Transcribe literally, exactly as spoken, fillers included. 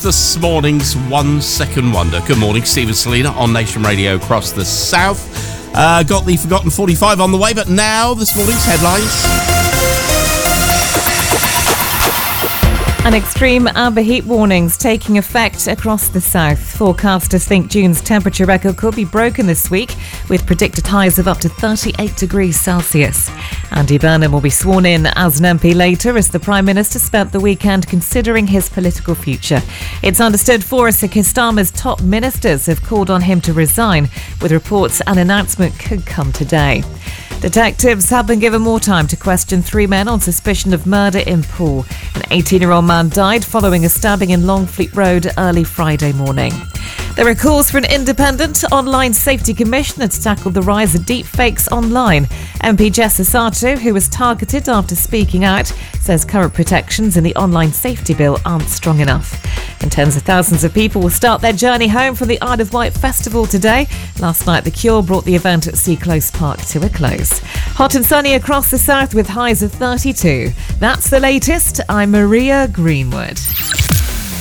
this morning's One Second Wonder. Good morning, Stephen Selena on Nation Radio across the south. Uh, got the Forgotten forty-five on the way, but now this morning's headlines. And extreme amber heat warnings taking effect across the south. Forecasters think June's temperature record could be broken this week, with predicted highs of up to thirty-eight degrees Celsius. Andy Burnham will be sworn in as an M P later, as the Prime Minister spent the weekend considering his political future. It's understood four of Sir Keir Starmer's top ministers have called on him to resign, with reports an announcement could come today. Detectives have been given more time to question three men on suspicion of murder in Poole. An eighteen-year-old man died following a stabbing in Longfleet Road early Friday morning. There are calls for an independent online safety commissioner to tackle the rise of deepfakes online. M P Jessa Sarto, who was targeted after speaking out, says current protections in the online safety bill aren't strong enough. And tens of thousands of people will start their journey home from the Isle of Wight Festival today. Last night, The Cure brought the event at Sea Close Park to a close. Hot and sunny across the south with highs of thirty-two. That's the latest. I'm Maria Greenwood.